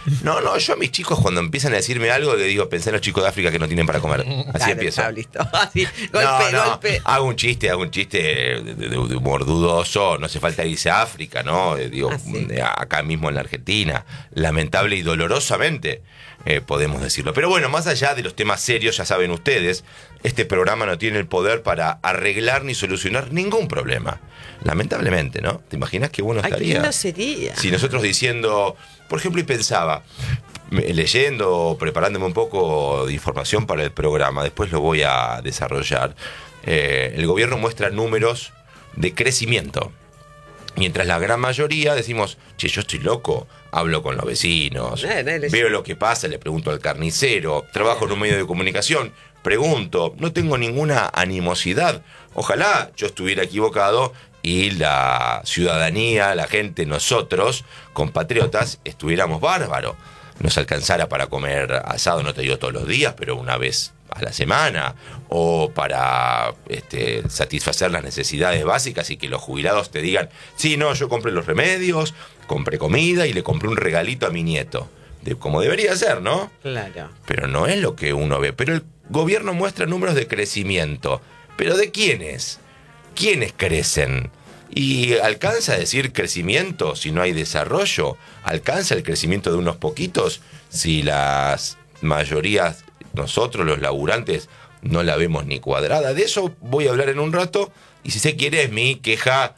No, yo a mis chicos cuando empiezan a decirme algo, le digo, pensé en los chicos de África que no tienen para comer. Así empiezo. Así, golpe. Hago un chiste de humor dudoso, no hace falta irse a África, ¿no? Digo, acá mismo en la Argentina, lamentable y dolorosamente podemos decirlo. Pero bueno, más allá de los temas serios, ya saben ustedes, este programa no tiene el poder para arreglar ni solucionar ningún problema. Lamentablemente, ¿no? ¿Te imaginas qué bueno estaría? ¿Qué lindo sería? Si nosotros diciendo, por ejemplo, y pensaba, leyendo, preparándome un poco de información para el programa, después lo voy a desarrollar, el gobierno muestra números de crecimiento. Mientras la gran mayoría decimos, che, yo estoy loco, hablo con los vecinos, veo lo que pasa, le pregunto al carnicero, trabajo en un medio de comunicación, pregunto, no tengo ninguna animosidad. Ojalá yo estuviera equivocado y la ciudadanía, la gente, nosotros, compatriotas, estuviéramos bárbaros. Nos alcanzara para comer asado, no te digo todos los días, pero una vez a la semana, o para satisfacer las necesidades básicas y que los jubilados te digan, sí, no, yo compré los remedios, compré comida y le compré un regalito a mi nieto. Como debería ser, ¿no? Claro. Pero no es lo que uno ve. Pero el gobierno muestra números de crecimiento. ¿Pero de quiénes? ¿Quiénes crecen? ¿Y alcanza a decir crecimiento si no hay desarrollo? ¿Alcanza el crecimiento de unos poquitos si las mayorías, nosotros los laburantes, no la vemos ni cuadrada? De eso voy a hablar en un rato, y si se quiere es mi queja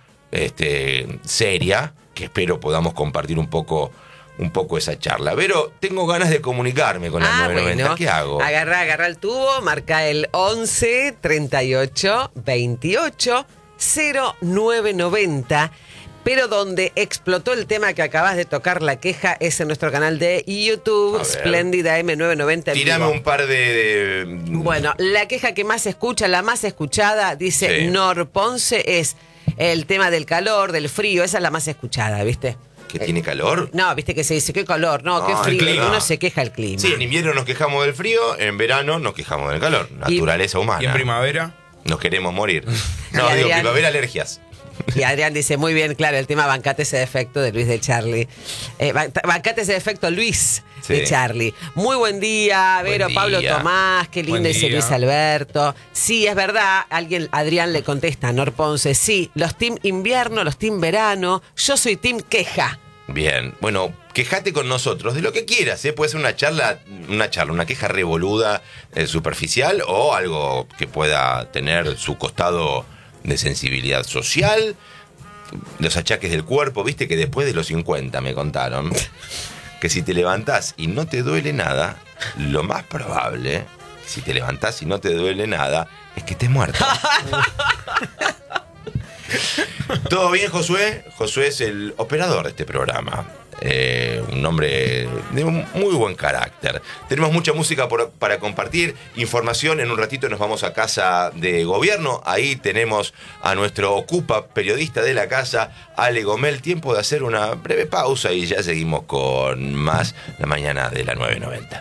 seria, que espero podamos compartir un poco esa charla. Pero tengo ganas de comunicarme con la 990. Bueno, ¿qué hago? Agarra el tubo, marca el 11 38 28 0990. Pero donde explotó el tema que acabas de tocar, la queja, es en nuestro canal de YouTube, Spléndida M990. Tírame un par de... Bueno, la queja que más se escucha, la más escuchada, dice Nor Ponce, es el tema del calor, del frío. Esa es la más escuchada, ¿viste? ¿Que tiene calor? No, viste que se dice, qué calor, qué frío. Uno se queja el clima. Sí, en invierno nos quejamos del frío, en verano nos quejamos del calor. Naturaleza humana. ¿Y en primavera? Nos queremos morir. No, digo, primavera, alergias. Y Adrián dice, muy bien, claro, el tema bancate ese defecto de Luis de Charlie. Bancate ese defecto, Luis de Charlie. Muy buen día, Vero, Pablo Tomás, qué lindo, dice Luis Alberto. Sí, es verdad, Adrián le contesta a Nor Ponce, sí, los team invierno, los team verano, yo soy team queja. Bien, bueno, quejate con nosotros de lo que quieras, puede ser una queja revoluda, superficial, o algo que pueda tener su costado de sensibilidad social, los achaques del cuerpo. Viste que después de los 50 me contaron que si te levantás y no te duele nada, lo más probable, si te levantás y no te duele nada, es que estés muerto. ¿Todo bien, Josué? Josué es el operador de este programa. Un hombre de muy buen carácter. Tenemos mucha música para compartir, información. En un ratito nos vamos a Casa de Gobierno. Ahí tenemos a nuestro ocupa periodista de la casa, Ale Gomel. Tiempo de hacer una breve pausa y ya seguimos con más la mañana de la 990.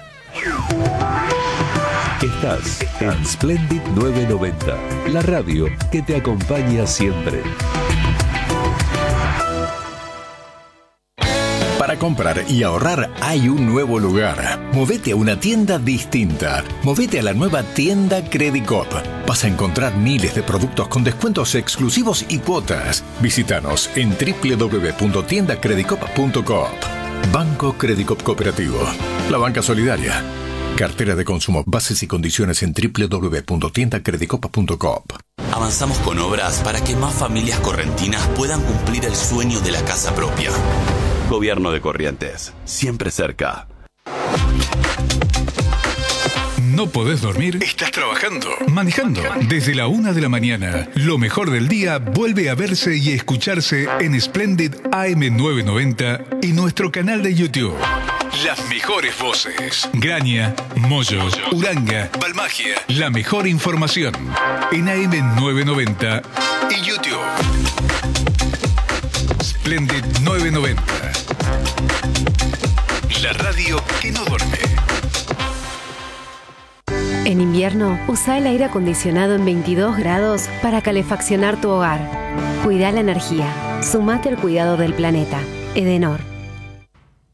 Estás en Splendid 990, la radio que te acompaña siempre. Para comprar y ahorrar hay un nuevo lugar. Movete a una tienda distinta. Movete a la nueva tienda Credicop. Vas a encontrar miles de productos con descuentos exclusivos y cuotas. Visítanos en www.tiendacredicop.coop. Banco Credicop Cooperativo. La banca solidaria. Cartera de consumo. Bases y condiciones en www.tiendacredicop.coop. Avanzamos con obras para que más familias correntinas puedan cumplir el sueño de la casa propia. Gobierno de Corrientes, siempre cerca. ¿No podés dormir? ¿Estás trabajando? Manejando. Desde la 1 de la mañana, lo mejor del día vuelve a verse y escucharse en Splendid AM990 y nuestro canal de YouTube. Las mejores voces. Graña, Moyo, Uranga, Balmagia. La mejor información en AM990 y YouTube. Splendid 990. La radio que no duerme. En invierno, usa el aire acondicionado en 22 grados para calefaccionar tu hogar. Cuida la energía. Sumate al cuidado del planeta. Edenor.